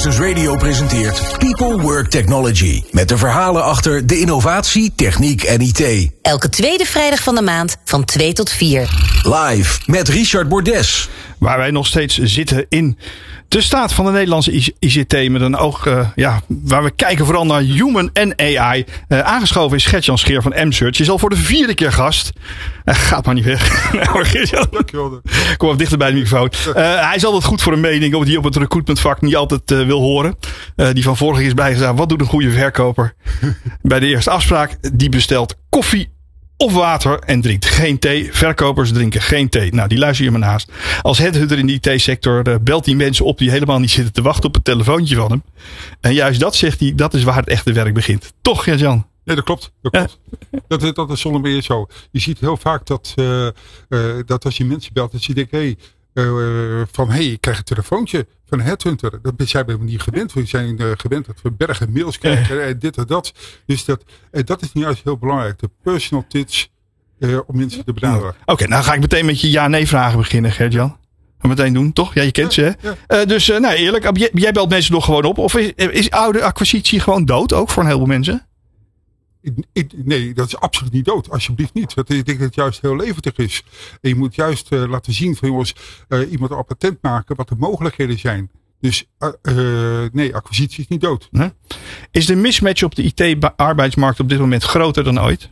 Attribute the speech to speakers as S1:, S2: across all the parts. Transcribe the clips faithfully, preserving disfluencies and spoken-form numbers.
S1: Business Radio presenteert People Work Technology. Met de verhalen achter de innovatie, techniek en I T.
S2: Elke tweede vrijdag van de maand van twee tot vier.
S1: Live met Richard Bordes.
S3: Waar wij nog steeds zitten in de staat van de Nederlandse I C T. Met een oog, uh, ja, waar we kijken vooral naar human en A I. Uh, aangeschoven is Gert-Jan Scheer van M-Search. Je is al voor de vierde keer gast. Uh, gaat maar niet weg.
S4: Dankjewel.
S3: Kom even dichter bij de microfoon. Uh, hij is altijd goed voor een mening die op het recruitmentvak niet altijd uh, wil horen. Uh, die van vorige keer is bijgestaan. Wat doet een goede verkoper? Bij de eerste afspraak. Die bestelt koffie of water en drinkt geen thee. Verkopers drinken geen thee. Nou, die luister je maar naast. Als headhunter in de I T-sector uh, belt die mensen op die helemaal niet zitten te wachten op het telefoontje van hem. En juist dat, zegt hij, dat is waar het echte werk begint. Toch, Gert-Jan?
S4: Nee, dat klopt. Dat, klopt. Ja. dat, dat is zonder meer zo. Je ziet heel vaak dat, uh, uh, dat als je mensen belt, dat je denkt, hé, hey, uh, van hé, hey, ik krijg een telefoontje van een headhunter. Dat zijn we niet gewend. We zijn uh, gewend dat we bergen mails krijgen en dit en dat. Dus dat, uh, dat is nu juist heel belangrijk. De personal touch uh, om mensen te benaderen.
S3: Oké, okay, nou ga ik meteen met je ja-nee vragen beginnen, Gert-Jan. Gaan we meteen doen, toch? Ja, je kent ze, hè? Ja, ja. Uh, dus, uh, nou eerlijk, jij, jij belt mensen nog gewoon op. Of is, is oude acquisitie gewoon dood, ook voor een heleboel mensen?
S4: Ik, ik, nee, dat is absoluut niet dood. Alsjeblieft niet. Want ik denk dat het juist heel levendig is. En je moet juist uh, laten zien van jongens, uh, iemand op patent maken wat de mogelijkheden zijn. Dus uh, uh, nee, acquisitie is niet dood.
S3: Huh? Is de mismatch op de I T-arbeidsmarkt op dit moment groter dan ooit?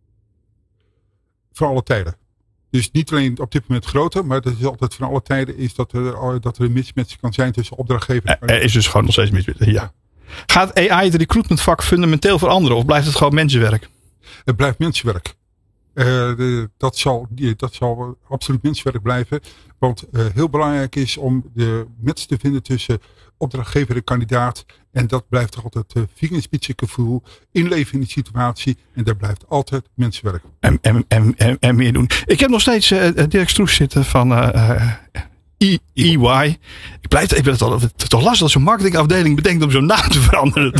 S4: Voor alle tijden. Dus niet alleen op dit moment groter, maar dat is altijd van alle tijden is dat er, dat er een mismatch kan zijn tussen opdrachtgever en
S3: er is dus gewoon nog steeds mismatch. Ja. Gaat A I het recruitmentvak fundamenteel veranderen of blijft het gewoon mensenwerk?
S4: Het blijft mensenwerk. Uh, de, dat, zal, dat zal absoluut mensenwerk blijven. Want uh, heel belangrijk is om de match te vinden tussen opdrachtgever en kandidaat. En dat blijft toch altijd uh, vingerspitsengevoel, inleven in de situatie. En dat blijft altijd mensenwerk.
S3: En, en, en, en, en meer doen. Ik heb nog steeds uh, Dirk Stroes zitten van Uh, E Y. Ik blijf even, het is toch lastig als zo'n marketingafdeling bedenkt om zo'n naam te veranderen.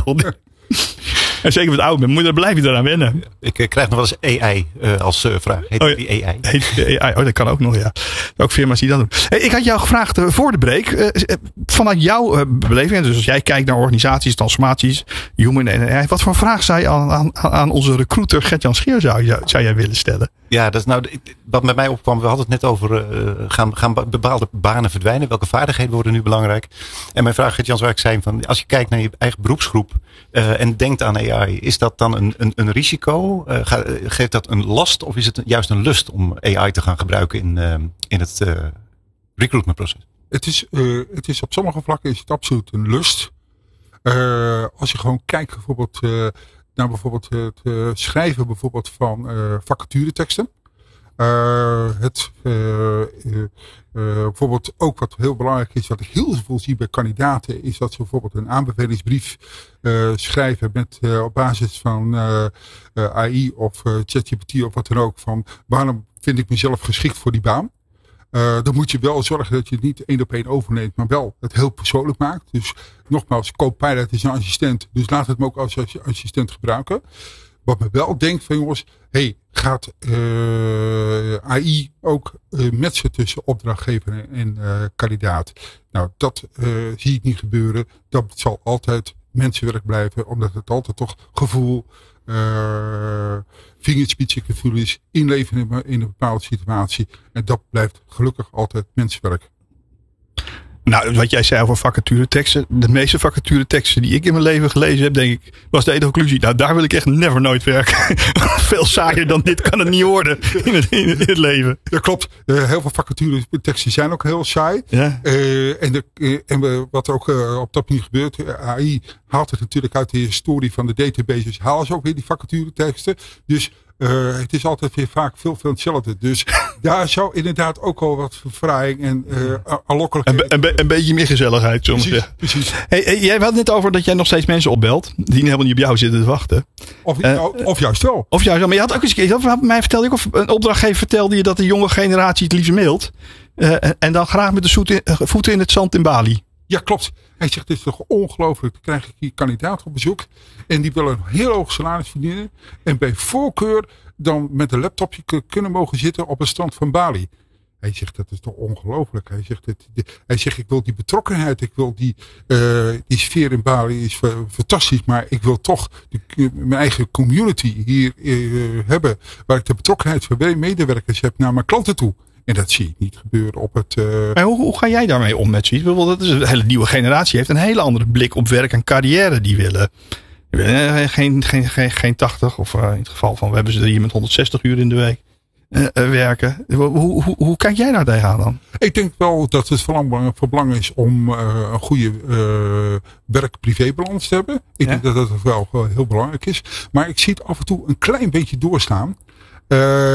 S3: En zeker met oud bent, dan blijf je eraan wennen.
S5: Ik uh, krijg nog wel eens A I uh, als uh, vraag. Heet
S3: oh,
S5: die A I?
S3: Heet die A I? Oh, dat kan ook nog, ja. Ook firma's die dat doen. Hey, ik had jou gevraagd uh, voor de break. Uh, vanuit jouw uh, beleving, dus als jij kijkt naar organisaties, transformaties, human en A I. Wat voor vraag zou je aan, aan, aan onze recruiter Gert-Jan Scheer zou, zou jij willen stellen?
S5: Ja, dat is nou wat met mij opkwam. We hadden het net over uh, gaan, gaan bepaalde banen verdwijnen. Welke vaardigheden worden nu belangrijk? En mijn vraag, Gert-Jan, zou ik zijn van als je kijkt naar je eigen beroepsgroep uh, en denkt aan A I, is dat dan een, een, een risico? Uh, ga, geeft dat een last of is het juist een lust om A I te gaan gebruiken in, uh, in het uh, recruitmentproces?
S4: Het is, uh, het is op sommige vlakken is het absoluut een lust. Uh, als je gewoon kijkt bijvoorbeeld Uh, naar bijvoorbeeld het uh, schrijven bijvoorbeeld van uh, vacatureteksten. Uh, het uh, uh, uh, bijvoorbeeld ook wat heel belangrijk is, wat ik heel veel zie bij kandidaten, is dat ze bijvoorbeeld een aanbevelingsbrief uh, schrijven met uh, op basis van uh, uh, A I of uh, ChatGPT of wat dan ook, van waarom vind ik mezelf geschikt voor die baan. Uh, dan moet je wel zorgen dat je het niet één op één overneemt, maar wel het heel persoonlijk maakt. Dus nogmaals, Copilot is een assistent, dus laat het me ook als assistent gebruiken. Wat me wel denkt van jongens, hey, gaat uh, A I ook uh, matchen tussen opdrachtgever en uh, kandidaat? Nou, dat uh, zie ik niet gebeuren. Dat zal altijd mensenwerk blijven, omdat het altijd toch gevoel, Uh, vingerspitsengevoel is, inleven in een, in een bepaalde situatie. En dat blijft gelukkig altijd mensenwerk.
S3: Nou, wat jij zei over vacatureteksten. De meeste vacatureteksten die ik in mijn leven gelezen heb, denk ik, was de enige conclusie. Nou, daar wil ik echt never nooit werken. Veel saaier dan dit kan het niet worden in het, in het leven.
S4: Dat klopt. Uh, heel veel vacatureteksten zijn ook heel saai. Ja. Uh, en, de, uh, en wat er ook uh, op dat moment gebeurt, uh, A I haalt het natuurlijk uit de historie van de databases. Halen ze ook weer die vacatureteksten. Dus Uh, het is altijd weer vaak veel, veel hetzelfde. Dus daar zou inderdaad ook al wat verfraaiing en uh, aanlokkelijkheid.
S3: Een, een, een beetje meer gezelligheid soms.
S4: Precies,
S3: ja.
S4: precies.
S3: Hey, hey, jij had het net over dat jij nog steeds mensen opbelt. Die helemaal niet op jou zitten te wachten.
S4: Of,
S3: uh,
S4: of juist wel.
S3: Of juist wel. Maar je had ook eens een keer, mij vertelde ik, of een opdrachtgever vertelde je dat de jonge generatie het liefst mailt. Uh, en dan graag met de voeten in het zand in Bali.
S4: Ja, klopt. Hij zegt, het is toch ongelooflijk. Dan krijg ik hier kandidaten op bezoek. En die willen een heel hoog salaris verdienen. En bij voorkeur dan met een laptopje kunnen mogen zitten op het strand van Bali. Hij zegt, dat is toch ongelooflijk. Hij zegt, het, de, hij zegt, ik wil die betrokkenheid. Ik wil die, uh, die sfeer in Bali is uh, fantastisch. Maar ik wil toch de, uh, mijn eigen community hier uh, hebben. Waar ik de betrokkenheid van medewerkers heb naar mijn klanten toe. En dat zie ik niet gebeuren op het... Uh...
S3: Maar hoe, hoe ga jij daarmee om met zoiets? Dat is een hele nieuwe generatie. Heeft een hele andere blik op werk en carrière. Die willen, die willen geen, geen, geen, geen tachtig. Of uh, in het geval van we hebben ze hier met honderdzestig uur in de week. Uh, uh, werken. Hoe, hoe, hoe kijk jij daar tegenaan dan?
S4: Ik denk wel dat het van belang is om uh, een goede uh, werk-privé-balans te hebben. Ik ja? denk dat dat wel uh, heel belangrijk is. Maar ik zie het af en toe een klein beetje doorstaan. Uh,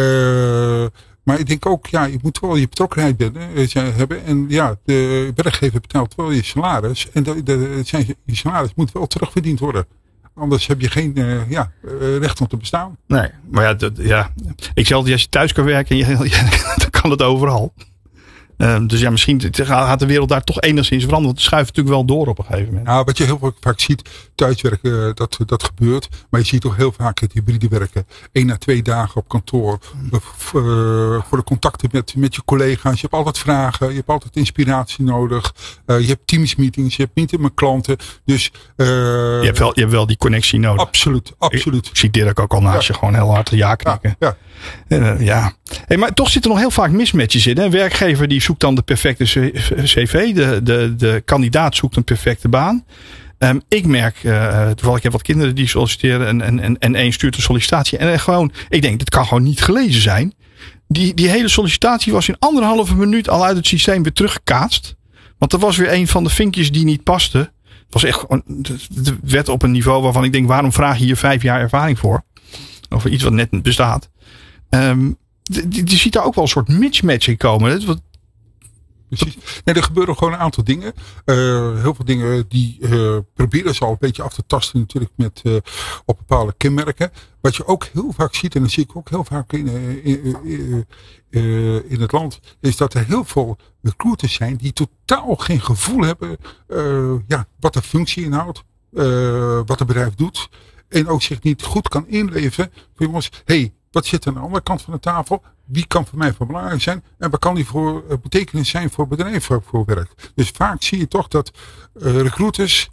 S4: maar ik denk ook, ja, je moet wel je betrokkenheid binnen, uh, hebben. En ja, de werkgever betaalt wel je salaris. En de, de, zijn, je salaris moet wel terugverdiend worden. Anders heb je geen uh, ja, uh, recht om te bestaan.
S3: Nee, maar ja, dat, ja. Ik zeg altijd, als je thuis kan werken, je, je, dan kan het overal. Uh, dus ja, misschien gaat de wereld daar toch enigszins veranderen. Want het schuift natuurlijk wel door op een gegeven moment.
S4: Nou, wat je heel vaak ziet, thuiswerken, dat, dat gebeurt. Maar je ziet toch heel vaak het hybride werken. Eén à twee dagen op kantoor. Uh, voor de contacten met, met je collega's. Je hebt altijd vragen. Je hebt altijd inspiratie nodig. Uh, je hebt teamsmeetings. Je hebt meetings met klanten. Dus, uh,
S3: je, hebt wel, je hebt wel die connectie nodig.
S4: Absoluut, absoluut.
S3: Ik, ik zie Dirk ook al naast ja. je gewoon heel hard ja knikken.
S4: Ja, ja.
S3: Uh, ja. Hey, maar toch zit er nog heel vaak mismatches in. Een werkgever die zoekt dan de perfecte cv. De, de, de kandidaat zoekt een perfecte baan. Um, ik merk, uh, toevallig ik heb wat kinderen die solliciteren. En, en, en, en één stuurt een sollicitatie. En gewoon, ik denk, dit kan gewoon niet gelezen zijn. Die, die hele sollicitatie was in anderhalve minuut al uit het systeem weer teruggekaatst. Want er was weer een van de vinkjes die niet paste. Het was echt, het werd op een niveau waarvan ik denk, waarom vraag je hier vijf jaar ervaring voor? Over iets wat net bestaat. Um, Je ziet daar ook wel een soort mismatching komen. Wat...
S4: Precies. Nee, er gebeuren gewoon een aantal dingen. Uh, heel veel dingen die uh, proberen ze al een beetje af te tasten natuurlijk met uh, op bepaalde kenmerken. Wat je ook heel vaak ziet, en dat zie ik ook heel vaak in, uh, in, uh, uh, in het land, is dat er heel veel recruiters zijn die totaal geen gevoel hebben uh, ja, wat de functie inhoudt, uh, wat het bedrijf doet. En ook zich niet goed kan inleven. Voor jongens, hey, wat zit er aan de andere kant van de tafel? Wie kan voor mij van belangrijk zijn? En wat kan die voor uh, betekenis zijn voor het bedrijf voor, voor werk? Dus vaak zie je toch dat uh, recruiters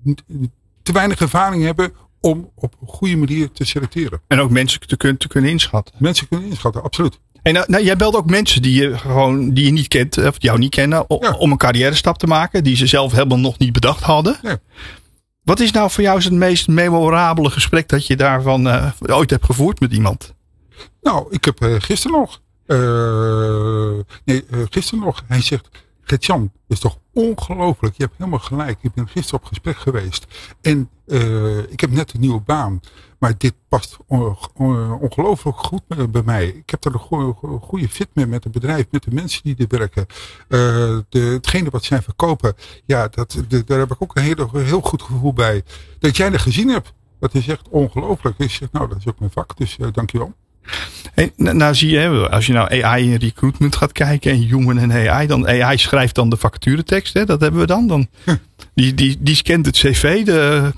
S4: te weinig ervaring hebben om op een goede manier te selecteren.
S3: En ook mensen te, kun, te kunnen inschatten.
S4: Mensen kunnen inschatten, absoluut.
S3: En nou, nou, jij belt ook mensen die je gewoon die je niet kent, of jou niet kennen, o, ja. om een carrière stap te maken, die ze zelf helemaal nog niet bedacht hadden. Ja. Wat is nou voor jou het meest memorabele gesprek dat je daarvan uh, ooit hebt gevoerd met iemand?
S4: Nou, ik heb uh, gisteren nog. Uh, nee, uh, gisteren nog. Hij zegt, Gert-Jan, dat is toch ongelooflijk. Je hebt helemaal gelijk. Ik ben gisteren op gesprek geweest. En uh, ik heb net een nieuwe baan. Maar dit past on, on, ongelooflijk goed bij mij. Ik heb er een goede, goede fit mee met het bedrijf, met de mensen die er werken. Uh, de, hetgene wat zij verkopen, ja, dat, de, daar heb ik ook een heel, heel goed gevoel bij. Dat jij er gezien hebt. Dat is echt ongelooflijk. Ik zeg, nou, dat is ook mijn vak, dus uh, dankjewel.
S3: Hey, nou zie je, als je nou A I in recruitment gaat kijken en human en A I, dan A I schrijft dan de vacaturetekst, hè, dat hebben we dan. dan die, die, die scant het cv, de,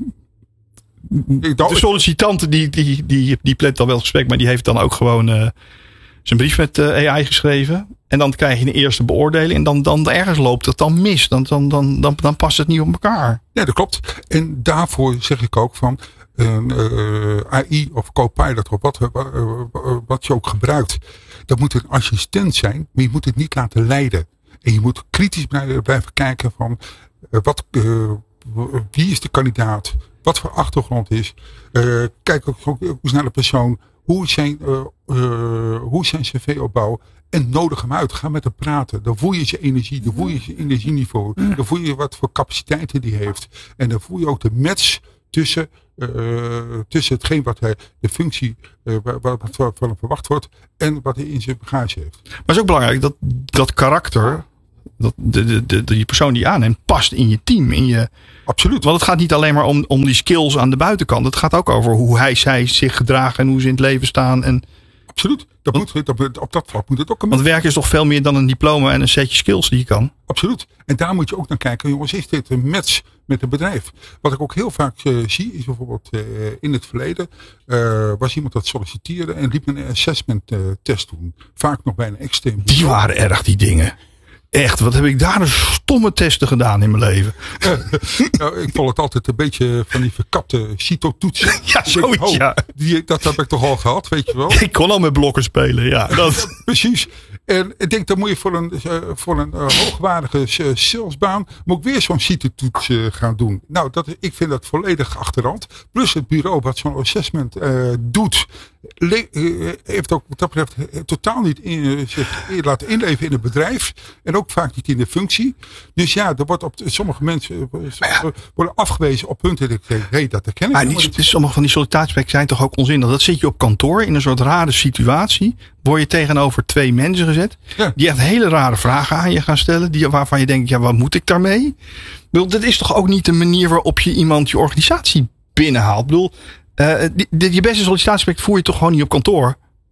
S3: de sollicitant die, die, die, die plant dan wel het gesprek, maar die heeft dan ook gewoon uh, zijn brief met uh, A I geschreven. En dan krijg je een eerste beoordeling en dan, dan ergens loopt het dan mis. Dan, dan, dan, dan, dan past het niet op elkaar.
S4: Ja, dat klopt. En daarvoor zeg ik ook van een uh, A I of Copilot of wat, uh, wat je ook gebruikt. Dat moet een assistent zijn, maar je moet het niet laten leiden. En je moet kritisch blijven kijken van uh, wat, uh, wie is de kandidaat, wat voor achtergrond is. Uh, kijk ook, ook eens naar de persoon, hoe is zijn, uh, uh, hoe is zijn cv-opbouw. En nodig hem uit. Ga met hem praten. Dan voel je zijn energie. Dan voel je zijn energieniveau. Dan voel je wat voor capaciteiten die heeft. En dan voel je ook de match tussen, uh, tussen hetgeen wat hij, de functie, uh, wat, wat van hem verwacht wordt. En wat hij in zijn bagage heeft.
S3: Maar het is ook belangrijk dat dat karakter, dat de, de, de, die persoon die je aanneemt, past in je team. In je,
S4: Absoluut.
S3: Want het gaat niet alleen maar om, om die skills aan de buitenkant. Het gaat ook over hoe hij, zij zich gedragen en hoe ze in het leven staan. En
S4: Absoluut. Dat moet, dat, op dat vlak moet het ook.
S3: Want werk is toch veel meer dan een diploma en een setje skills die je kan?
S4: Absoluut. En daar moet je ook naar kijken. Jongens, is dit een match met het bedrijf? Wat ik ook heel vaak uh, zie is bijvoorbeeld uh, in het verleden uh, was iemand dat solliciteerde en liep een assessment uh, test doen. Vaak nog bij een extern.
S3: Die waren erg die dingen. Echt, wat heb ik daar een stomme testen gedaan in mijn leven.
S4: Uh, nou, ik vond het altijd een beetje van die verkapte CITO-toetsen.
S3: Ja, zoiets, oh, ja.
S4: Die, dat heb ik toch al gehad, weet je wel.
S3: Ik kon al met blokken spelen, ja. Dat...
S4: ja precies. En ik denk, dan moet je voor een, uh, voor een uh, hoogwaardige uh, salesbaan moet ik weer zo'n CITO-toets uh, gaan doen. Nou, dat, ik vind dat volledig achterhand. Plus het bureau wat zo'n assessment uh, doet, le- uh, heeft ook wat dat betreft uh, totaal niet in, uh, zich in, laten inleven in het bedrijf. En ook vaak niet in de functie. Dus ja, er wordt op sommige mensen uh, ja. worden afgewezen op punten. Dat ik denk, hé, hey, dat herken ik
S3: maar niet. Niet. Sommige van die sollicitatiesprekken zijn toch ook onzinnig. Dat zit je op kantoor in een soort rare situatie. Word je tegenover twee mensen gezet. Ja. Die echt hele rare vragen aan je gaan stellen. Die, waarvan je denkt, ja, wat moet ik daarmee? Ik bedoel, dat is toch ook niet de manier waarop je iemand je organisatie binnenhaalt. Ik bedoel, uh, die, die, je beste sollicitatiegesprek voer je toch gewoon niet op kantoor?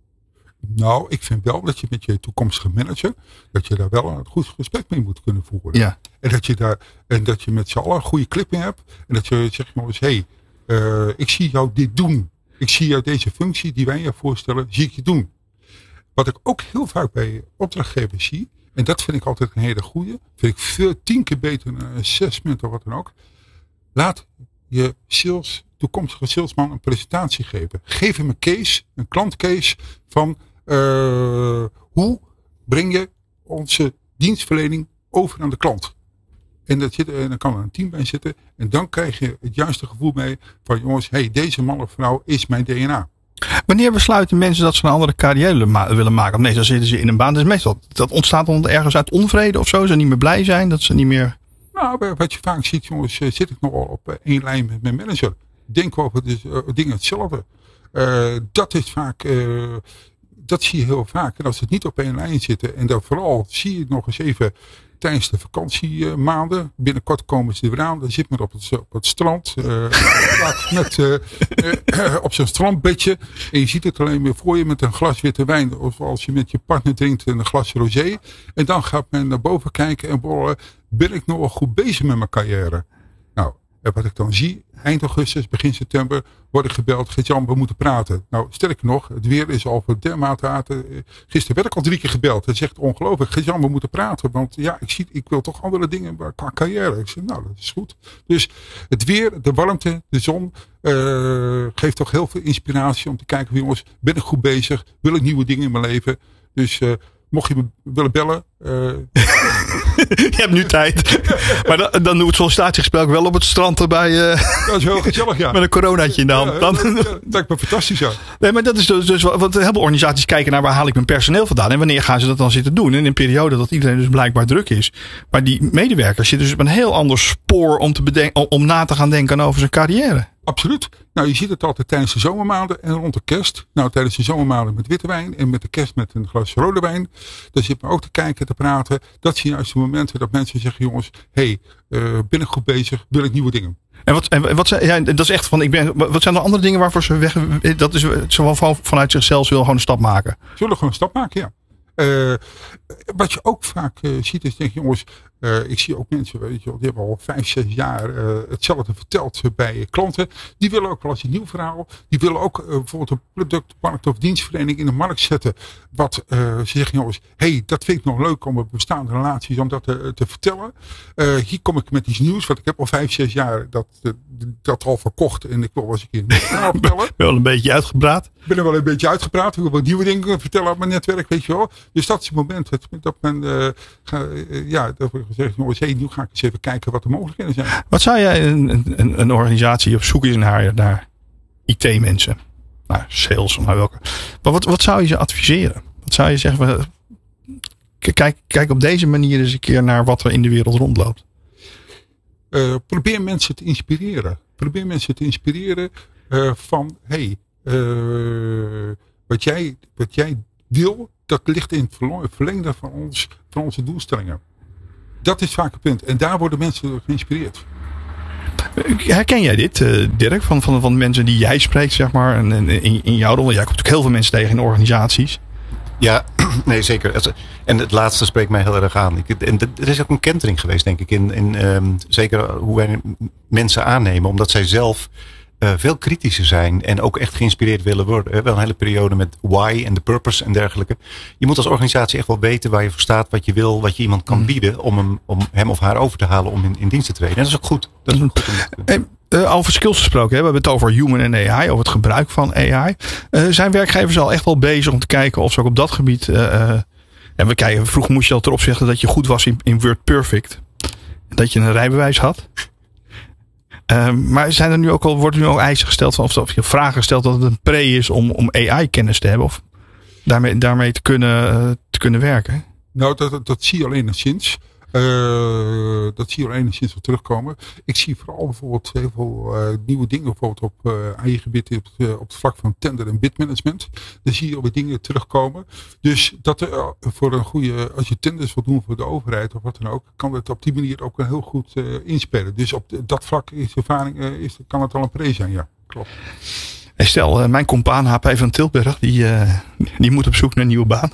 S4: Nou, ik vind wel dat je met je toekomstige manager, dat je daar wel een goed gesprek mee moet kunnen voeren.
S3: Ja.
S4: En dat je daar, en dat je met z'n allen een goede clipping hebt. En dat je zegt, jongens, hé, hey, uh, ik zie jou dit doen. Ik zie jou deze functie die wij je voorstellen, zie ik je doen. Wat ik ook heel vaak bij opdrachtgevers zie, en dat vind ik altijd een hele goede, vind ik veel tien keer beter dan een assessment of wat dan ook. Laat je sales, toekomstige salesman een presentatie geven. Geef hem een case, een klantcase van uh, hoe breng je onze dienstverlening over aan de klant. En, dat zit, en dan kan er een team bij zitten en dan krijg je het juiste gevoel mee van jongens, hey, deze man of vrouw is mijn D N A.
S3: Wanneer besluiten mensen dat ze een andere carrière willen maken? Nee, dan zitten ze in een baan. Dat is meestal, dat ontstaat dan ergens uit onvrede of zo. Ze niet meer blij zijn, dat ze niet meer...
S4: Nou, wat je vaak ziet, jongens, zit ik nogal op één lijn met mijn manager. Denken over de uh, dingen hetzelfde. Uh, dat is vaak, uh, dat zie je heel vaak. En als het niet op één lijn zitten, en dan vooral zie je het nog eens even tijdens de vakantiemaanden. Binnenkort komen ze er weer aan. Dan zit men op het, op het strand. Uh, met, uh, uh, op zo'n strandbedje. En je ziet het alleen weer voor je met een glas witte wijn. Of als je met je partner drinkt een glas rosé. En dan gaat men naar boven kijken en borrelen. Ben ik nog wel goed bezig met mijn carrière? Nou, en wat ik dan zie, eind augustus, begin september, word ik gebeld. Gert-Jan, we moeten praten. Nou, sterker nog, het weer is al voor dermate aten. Gisteren werd ik al drie keer gebeld. Het is echt ongelooflijk. Gert-Jan, we moeten praten. Want ja, ik zie, ik wil toch andere dingen qua carrière. Ik zeg, nou, dat is goed. Dus het weer, de warmte, de zon, uh, geeft toch heel veel inspiratie om te kijken, jongens, ben ik goed bezig? Wil ik nieuwe dingen in mijn leven? Dus uh, mocht je me willen bellen. Uh...
S3: je hebt nu tijd. Maar dan, dan doe het sollicitatiegesprek wel op het strand erbij. Uh,
S4: dat is heel gezellig, ja.
S3: Met een coronaatje in de hand. Dan,
S4: ja, dat, dat lijkt me fantastisch, ja.
S3: Nee, maar dat is dus, dus wat heel veel organisaties kijken naar waar haal ik mijn personeel vandaan. En wanneer gaan ze dat dan zitten doen. En in een periode dat iedereen dus blijkbaar druk is. Maar die medewerkers zitten dus op een heel ander spoor om, te bedenken, om na te gaan denken over zijn carrière.
S4: Absoluut. Nou, je ziet het altijd tijdens de zomermaanden en rond de kerst. Nou, tijdens de zomermaanden met witte wijn en met de kerst met een glas rode wijn. Dan zit men ook te kijken, te praten. Dat zijn juist de momenten dat mensen zeggen, jongens, hé, hey, uh, ben ik goed bezig, wil ik nieuwe dingen.
S3: En wat, en wat zijn, ja, dat is echt van, ik ben, wat zijn er andere dingen waarvoor ze weg, dat is zo van, vanuit zichzelf wil gewoon een stap maken?
S4: Zullen gewoon een stap maken, ja. Uh, wat je ook vaak uh, ziet is, denk je, jongens, uh, ik zie ook mensen, weet je wel, die hebben al vijf, zes jaar uh, hetzelfde verteld bij klanten. Die willen ook wel eens een nieuw verhaal. Die willen ook uh, bijvoorbeeld een product, markt of dienstverlening in de markt zetten. Wat uh, ze zeggen, jongens, hé, hey, dat vind ik nog leuk om een bestaande relaties om dat te, te vertellen. Uh, hier kom ik met iets nieuws, want ik heb al vijf, zes jaar dat, dat al verkocht en ik wil wel eens een keer een verhaal vertellen.
S3: Wel een beetje uitgepraat.
S4: Ik ben er wel een beetje uitgepraat. Ik wil wat nieuwe dingen vertellen op mijn netwerk, weet je wel. Dus dat is het moment dat, dat men, uh, ga, uh, ja, dat we gezegd, jongens, hey, nu ga ik eens even kijken wat de mogelijkheden zijn.
S3: Wat zou jij een, een, een organisatie op zoek is naar, naar I T-mensen, naar sales, naar welke? Maar wat, wat zou je ze adviseren? Wat zou je zeggen? Kijk, kijk op deze manier eens een keer naar wat er in de wereld rondloopt.
S4: Uh, probeer mensen te inspireren. Probeer mensen te inspireren uh, van, hey, uh, wat jij, wat jij wil, dat ligt in het verlengde van, ons, van onze doelstellingen. Dat is vaak het punt. En daar worden mensen door geïnspireerd.
S3: Herken jij dit, uh, Dirk, van, van, van mensen die jij spreekt, zeg maar, en, en in, in jouw rol? Jij komt natuurlijk heel veel mensen tegen in organisaties.
S5: Ja, nee, zeker. En het laatste spreekt mij heel erg aan. Ik, en er is ook een kentering geweest, denk ik, in, in um, zeker hoe wij mensen aannemen, omdat zij zelf uh, veel kritischer zijn en ook echt geïnspireerd willen worden. We hebben een hele periode met why en de purpose en dergelijke. Je moet als organisatie echt wel weten waar je voor staat, wat je wil, wat je iemand kan mm. bieden om hem, om hem of haar over te halen om in, in dienst te treden. En dat is ook goed. Dat is ook goed om te doen.
S3: Uh, over skills gesproken, hè? We hebben het over human en A I, over het gebruik van A I. Uh, zijn werkgevers al echt wel bezig om te kijken of ze ook op dat gebied... Uh, uh, en we kijken, vroeger moest je al erop zeggen dat je goed was in, in Word Perfect. Dat je een rijbewijs had. Uh, maar zijn er nu ook al, worden er nu al eisen gesteld van, of, of je vragen gesteld dat het een pre is om, om A I-kennis te hebben? Of daarmee, daarmee te, kunnen, uh, te kunnen werken?
S4: Nou, dat, dat, dat zie je al enigszins. Uh, dat zie je al enigszins wel terugkomen. Ik zie vooral bijvoorbeeld heel veel uh, nieuwe dingen bijvoorbeeld op uh, A I-gebied op, uh, op het vlak van tender- en bidmanagement. Daar zie je alweer dingen terugkomen. Dus dat er uh, voor een goede, als je tenders wilt doen voor de overheid of wat dan ook, kan het op die manier ook heel goed uh, inspelen. Dus op de, dat vlak is ervaring, uh, is, kan het al een pre zijn, ja. Klopt.
S3: Hey, stel, uh, mijn compaan H P van Tilburg, die, uh, die moet op zoek naar een nieuwe baan.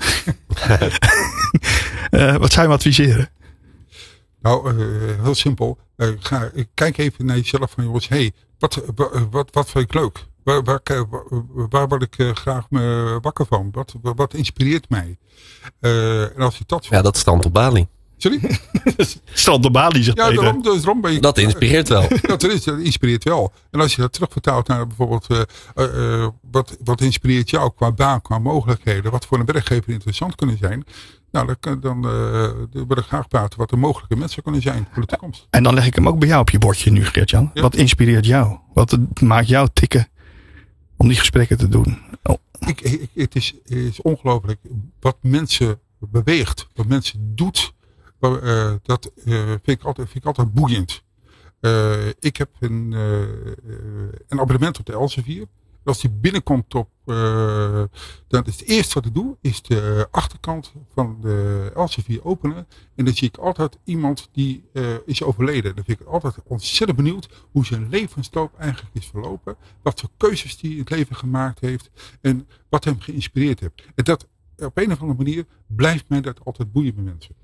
S3: uh, wat zou je me adviseren?
S4: Nou, uh, heel simpel. Uh, ga, kijk even naar jezelf van jongens. Hé, hey, wat, wat, wat, wat vind ik leuk? Waar, waar, waar, waar word ik uh, graag me wakker van? Wat, wat, wat inspireert mij? Uh, en als je dat...
S6: Ja, dat is Strand op Bali.
S4: Sorry?
S3: Strand op Bali, zegt
S4: ja,
S3: Peter.
S4: daarom, dus daarom ben je,
S6: dat inspireert wel.
S4: Dat, is, dat inspireert wel. En als je dat terugvertaalt naar bijvoorbeeld... Uh, uh, wat, wat inspireert jou qua baan, qua mogelijkheden? Wat voor een werkgever interessant kunnen zijn? Nou, dan, dan uh, wil ik graag praten wat de mogelijke mensen kunnen zijn voor de toekomst.
S3: En dan leg ik hem ook bij jou op je bordje nu, Geert-Jan. Ja. Wat inspireert jou? Wat maakt jou tikken om die gesprekken te doen? Oh.
S4: Ik, ik, het is, is ongelooflijk wat mensen beweegt, wat mensen doet. Uh, dat uh, vind, ik altijd, vind ik altijd boeiend. Uh, ik heb een, uh, een abonnement op de Elsevier. Als die binnenkomt op, uh, dan is het eerste wat ik doe, is de achterkant van de Elsevier openen. En dan zie ik altijd iemand die uh, is overleden. Dan vind ik altijd ontzettend benieuwd hoe zijn levensloop eigenlijk is verlopen. Wat voor keuzes hij in het leven gemaakt heeft. En wat hem geïnspireerd heeft. En dat op een of andere manier blijft mij dat altijd boeien bij mensen.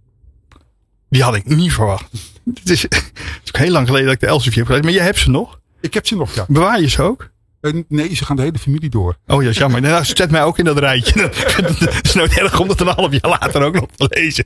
S3: Die had ik niet verwacht. Het is, het is ook heel lang geleden dat ik de Elsevier heb gelezen. Maar jij hebt ze nog?
S4: Ik heb ze nog, ja.
S3: Bewaar je ze ook?
S4: Uh, nee, ze gaan de hele familie door.
S3: Oh ja, jammer. Nou, zet mij ook in dat rijtje. Het is nooit erg om dat een half jaar later ook nog te lezen.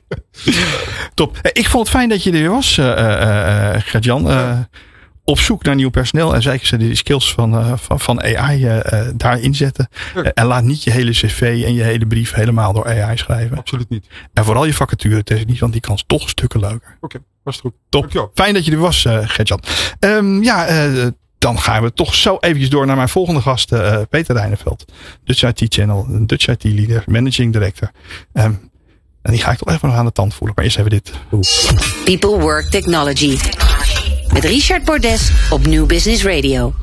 S3: Top. Ik vond het fijn dat je er weer was, uh, uh, Gert-Jan. Uh, op zoek naar nieuw personeel. En zeker ze die skills van, uh, van, van A I uh, daar inzetten. Ja. Uh, en laat niet je hele cv en je hele brief helemaal door A I schrijven.
S4: Absoluut niet.
S3: En vooral je vacature test niet, want die kan toch stukken leuker.
S4: Oké, okay, was het goed.
S3: Top.
S4: Dankjewel. Fijn
S3: dat je er was, uh, Gert-Jan. Um, ja, uh, dan gaan we toch zo eventjes door naar mijn volgende gast, uh, Peter Rijneveld. Dutch I T Channel, Dutch I T Leader, Managing Director. Um, en die ga ik toch even nog aan de tand voelen. Maar eerst even dit. Oeh.
S2: People Work Technology. Met Richard Bordes op New Business Radio.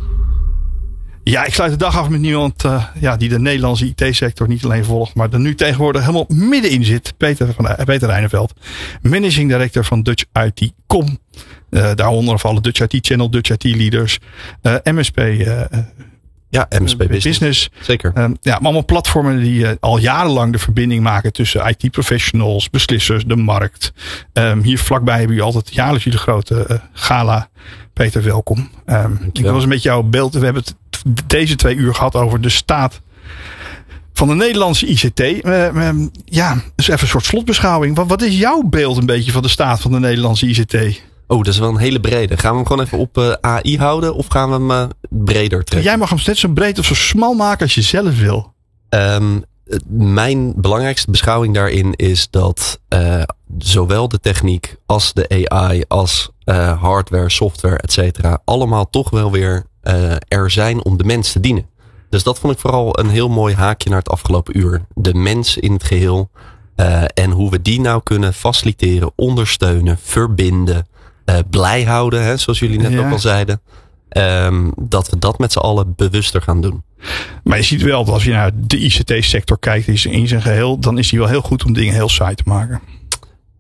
S3: Ja, ik sluit de dag af met iemand uh, ja, die de Nederlandse I T-sector niet alleen volgt, maar er nu tegenwoordig helemaal middenin zit. Peter, van, uh, Peter Rijneveld, Managing Director van Dutch I T punt com. Uh, daaronder vallen Dutch I T Channel, Dutch I T Leaders, uh, M S P. Uh,
S6: ja, M S P uh, Business. business. Zeker.
S3: Uh, ja, maar allemaal platformen die uh, al jarenlang de verbinding maken tussen I T-professionals, beslissers, de markt. Um, hier vlakbij hebben jullie altijd jaarlijks jullie grote uh, gala. Peter, welkom. Um, ik wil eens met jouw beeld. We hebben het deze twee uur gehad over de staat van de Nederlandse I C T. Uh, um, ja, dus even een soort slotbeschouwing. Wat, wat is jouw beeld een beetje van de staat van de Nederlandse I C T?
S6: Oh, dat is wel een hele brede. Gaan we hem gewoon even op uh, A I houden of gaan we hem uh, breder trekken?
S3: Jij mag hem net zo breed of zo smal maken als je zelf wil.
S6: Um, mijn belangrijkste beschouwing daarin is dat uh, zowel de techniek als de A I als uh, hardware, software, et cetera allemaal toch wel weer uh, er zijn om de mens te dienen. Dus dat vond ik vooral een heel mooi haakje naar het afgelopen uur. De mens in het geheel uh, en hoe we die nou kunnen faciliteren, ondersteunen, verbinden, uh, blij houden, hè, zoals jullie net ja. ook al zeiden. Um, dat we dat met z'n allen bewuster gaan doen.
S3: Maar je ziet wel dat als je naar de I C T-sector kijkt in zijn geheel, dan is die wel heel goed om dingen heel saai te maken.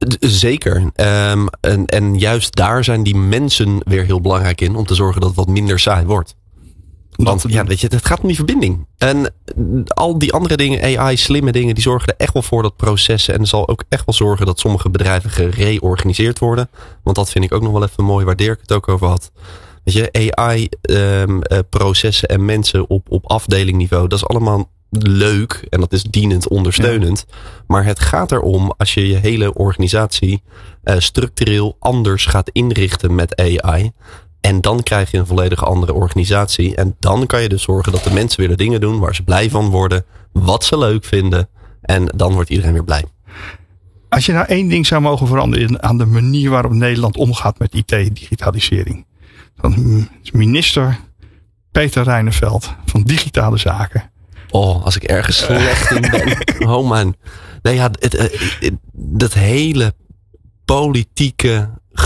S6: Zeker. Um, en, en juist daar zijn die mensen weer heel belangrijk in. Om te zorgen dat het wat minder saai wordt. Want ja, weet je, het gaat om die verbinding. En al die andere dingen, A I, slimme dingen, die zorgen er echt wel voor dat processen. En er zal ook echt wel zorgen dat sommige bedrijven gereorganiseerd worden. Want dat vind ik ook nog wel even mooi, waar Dirk het ook over had. Weet je, A I, um, uh, processen en mensen op, op afdelingniveau, dat is allemaal leuk. En dat is dienend, ondersteunend. Ja. Maar het gaat erom, als je je hele organisatie uh, structureel anders gaat inrichten met A I. En dan krijg je een volledig andere organisatie. En dan kan je dus zorgen dat de mensen weer de dingen doen waar ze blij van worden. Wat ze leuk vinden. En dan wordt iedereen weer blij.
S3: Als je nou één ding zou mogen veranderen aan de manier waarop Nederland omgaat met I T, digitalisering. Van minister Peter Reineveld van Digitale Zaken.
S6: Oh, als ik ergens slecht in ben. Oh man. Nee, ja, het, het, het, dat hele politieke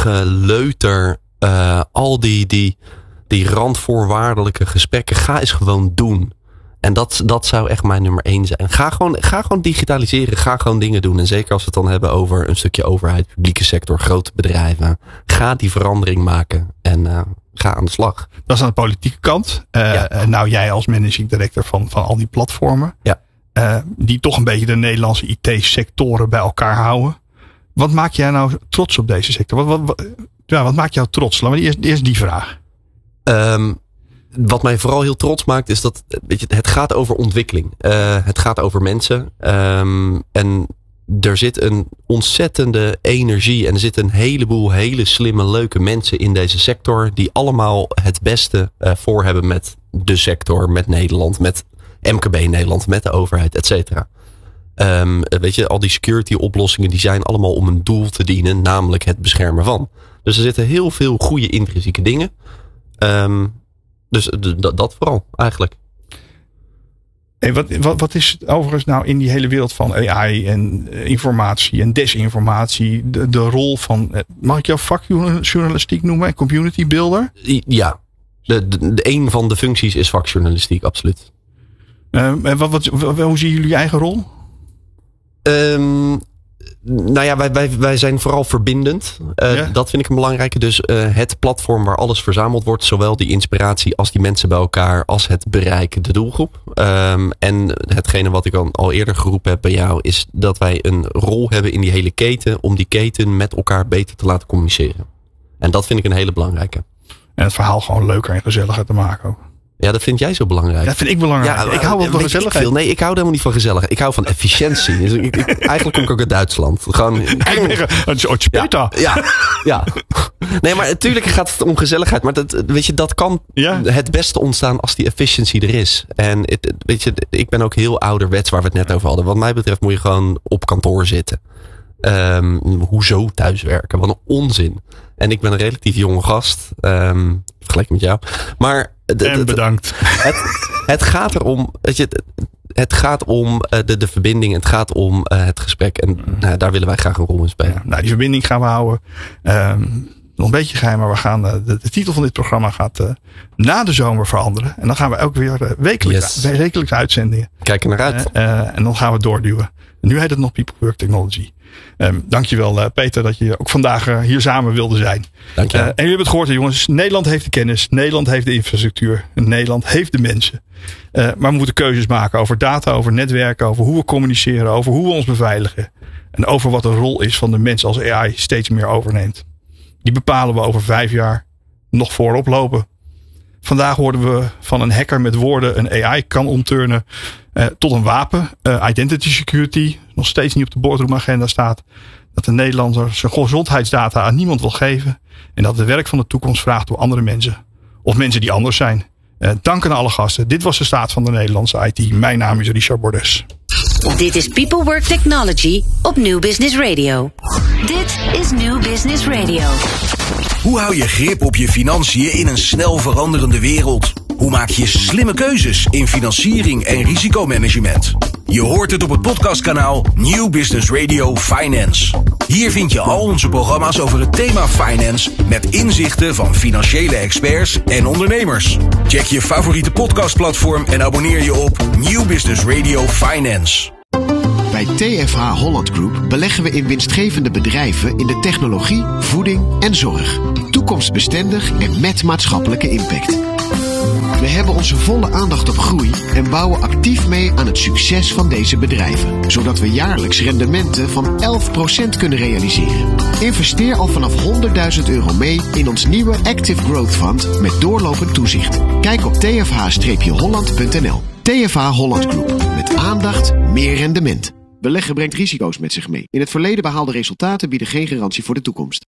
S6: geleuter. Uh, al die, die, die randvoorwaardelijke gesprekken. Ga eens gewoon doen. En dat, dat zou echt mijn nummer één zijn. Ga gewoon, ga gewoon digitaliseren. Ga gewoon dingen doen. En zeker als we het dan hebben over een stukje overheid, publieke sector, grote bedrijven. Ga die verandering maken. En uh, ga aan de slag.
S3: Dat is aan de politieke kant. Uh, ja. Nou, jij als managing director van, van al die platformen.
S6: Ja.
S3: Uh, die toch een beetje de Nederlandse I T-sectoren bij elkaar houden. Wat maakt jij nou trots op deze sector? Wat, wat, wat, ja, wat maakt jou trots? Laten we eerst, eerst die vraag.
S6: Um, wat mij vooral heel trots maakt is dat weet je, het gaat over ontwikkeling. Uh, het gaat over mensen. Um, en er zit een ontzettende energie en er zitten een heleboel hele slimme, leuke mensen in deze sector. Die allemaal het beste uh, voor hebben met de sector, met Nederland, met M K B Nederland, met de overheid, et cetera. Um, weet je, al die security oplossingen die zijn allemaal om een doel te dienen, namelijk het beschermen van. Dus er zitten heel veel goede intrinsieke dingen. Um, dus d- d- dat vooral eigenlijk.
S3: Hey, wat, wat, wat is overigens nou in die hele wereld van A I en informatie en desinformatie de, de rol van, mag ik jou vakjournalistiek noemen en community builder?
S6: Ja, de, de, de, een van de functies is vakjournalistiek, absoluut.
S3: Um, en wat, wat, wat, hoe zien jullie je eigen rol?
S6: Um, nou ja, wij, wij, wij zijn vooral verbindend. Uh, ja. Dat vind ik een belangrijke. Dus uh, het platform waar alles verzameld wordt. Zowel die inspiratie als die mensen bij elkaar. Als het bereiken, de doelgroep. Um, en hetgene wat ik al, al eerder geroepen heb bij jou. Is dat wij een rol hebben in die hele keten. Om die keten met elkaar beter te laten communiceren. En dat vind ik een hele belangrijke.
S3: En het verhaal gewoon leuker en gezelliger te maken ook.
S6: Ja, dat vind jij zo belangrijk.
S3: Dat vind ik belangrijk. Ja, ik hou wel van gezelligheid.
S6: Ik nee, ik hou helemaal niet van gezelligheid. Ik hou van efficiëntie. Dus ik, ik, eigenlijk kom ik ook uit Duitsland. Gewoon.
S3: Ja,
S6: ja, ja. Nee, maar natuurlijk gaat het om gezelligheid. Maar dat, weet je, dat kan ja. het beste ontstaan als die efficiëntie er is. En het, weet je, ik ben ook heel ouderwets waar we het net over hadden. Wat mij betreft moet je gewoon op kantoor zitten. Um, hoezo thuiswerken? Wat een onzin. En ik ben een relatief jonge gast. Um, vergelijk met jou. Maar
S3: de, en bedankt.
S6: Het, het gaat erom. Weet je, het, het gaat om de, de verbinding. Het gaat om uh, het gesprek. En nou, daar willen wij graag een rol in spelen.
S3: Ja, nou, die verbinding gaan we houden. Um, nog een beetje geheim, maar we gaan. Uh, de, de titel van dit programma gaat uh, na de zomer veranderen. En dan gaan we ook weer uh, wekelijks, yes. wekelijks uitzendingen.
S6: Kijk er naar uit.
S3: Uh, uh, en dan gaan we doorduwen. En nu heet het nog People Work Technology. Um, dankjewel uh, Peter dat je ook vandaag uh, hier samen wilde zijn.
S6: Dank je.
S3: Uh, en jullie hebben het gehoord jongens. Nederland heeft de kennis. Nederland heeft de infrastructuur. Nederland heeft de mensen. Uh, maar we moeten keuzes maken over data, over netwerken, over hoe we communiceren, over hoe we ons beveiligen. En over wat de rol is van de mens als A I steeds meer overneemt. Die bepalen we over vijf jaar nog voorop lopen. Vandaag hoorden we van een hacker met woorden een A I kan omturnen uh, tot een wapen. Uh, identity security, nog steeds niet op de boardroomagenda staat. Dat de Nederlander zijn gezondheidsdata aan niemand wil geven. En dat het werk van de toekomst vraagt door andere mensen. Of mensen die anders zijn. Uh, dank aan alle gasten. Dit was de staat van de Nederlandse I T. Mijn naam is Richard Bordes.
S2: Dit is People Work Technology op New Business Radio. Dit is New Business Radio.
S1: Hoe hou je grip op je financiën in een snel veranderende wereld? Hoe maak je slimme keuzes in financiering en risicomanagement? Je hoort het op het podcastkanaal New Business Radio Finance. Hier vind je al onze programma's over het thema finance met inzichten van financiële experts en ondernemers. Check je favoriete podcastplatform en abonneer je op New Business Radio Finance.
S7: Bij T F H Holland Group beleggen we in winstgevende bedrijven in de technologie, voeding en zorg. Toekomstbestendig en met maatschappelijke impact. We hebben onze volle aandacht op groei en bouwen actief mee aan het succes van deze bedrijven. Zodat we jaarlijks rendementen van elf procent kunnen realiseren. Investeer al vanaf honderdduizend euro mee in ons nieuwe Active Growth Fund met doorlopend toezicht. Kijk op t f h holland punt n l. T F H Holland Group. Met aandacht, meer rendement. Beleggen brengt risico's met zich mee. In het verleden behaalde resultaten bieden geen garantie voor de toekomst.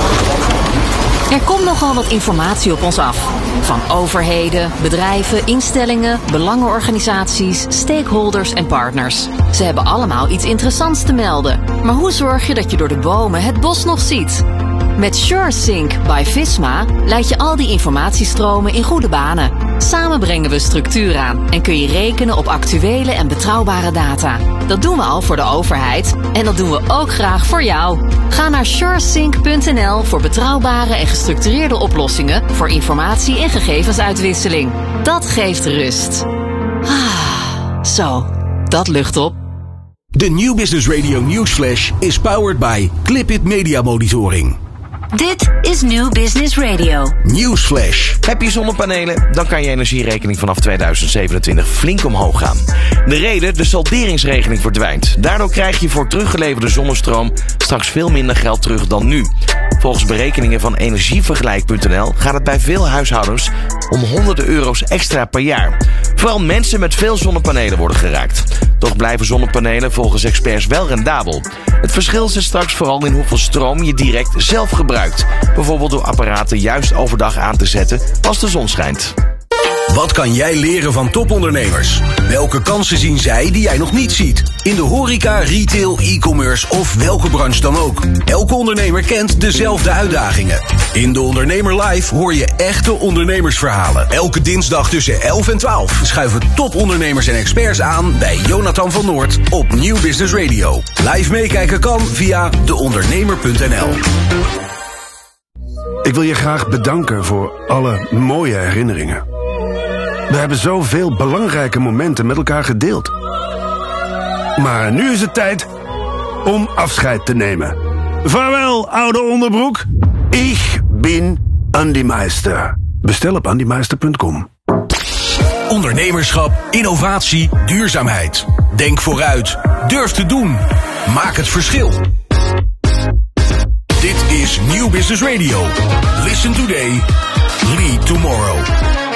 S8: Er komt nogal wat informatie op ons af. Van overheden, bedrijven, instellingen, belangenorganisaties, stakeholders en partners. Ze hebben allemaal iets interessants te melden. Maar hoe zorg je dat je door de bomen het bos nog ziet? Met SureSync by Visma leid je al die informatiestromen in goede banen. Samen brengen we structuur aan en kun je rekenen op actuele en betrouwbare data. Dat doen we al voor de overheid en dat doen we ook graag voor jou. Ga naar suresync punt n l voor betrouwbare en gestructureerde oplossingen voor informatie- en gegevensuitwisseling. Dat geeft rust. Ah, zo, dat lucht op.
S1: De Nieuw Business Radio Newsflash is powered by Clipit Media Monitoring.
S2: Dit is New Business Radio.
S1: Newsflash.
S9: Heb je zonnepanelen? Dan kan je energierekening vanaf tweeduizend zevenentwintig flink omhoog gaan. De reden? De salderingsregeling verdwijnt. Daardoor krijg je voor teruggeleverde zonnestroom straks veel minder geld terug dan nu. Volgens berekeningen van energievergelijk punt n l gaat het bij veel huishoudens om honderden euro's extra per jaar. Vooral mensen met veel zonnepanelen worden geraakt. Toch blijven zonnepanelen volgens experts wel rendabel. Het verschil zit straks vooral in hoeveel stroom je direct zelf gebruikt. Bijvoorbeeld door apparaten juist overdag aan te zetten als de zon schijnt.
S1: Wat kan jij leren van topondernemers? Welke kansen zien zij die jij nog niet ziet? In de horeca, retail, e-commerce of welke branche dan ook. Elke ondernemer kent dezelfde uitdagingen. In De Ondernemer Live hoor je echte ondernemersverhalen. Elke dinsdag tussen elf en twaalf schuiven topondernemers en experts aan bij Jonathan van Noord op Nieuw Business Radio. Live meekijken kan via de ondernemer punt n l.
S10: Ik wil je graag bedanken voor alle mooie herinneringen. We hebben zoveel belangrijke momenten met elkaar gedeeld. Maar nu is het tijd om afscheid te nemen. Vaarwel, oude onderbroek. Ik ben Andy Meister. Bestel op andy meister punt com.
S1: Ondernemerschap, innovatie, duurzaamheid. Denk vooruit. Durf te doen. Maak het verschil. Dit is Nieuw Business Radio. Listen today. Lead tomorrow.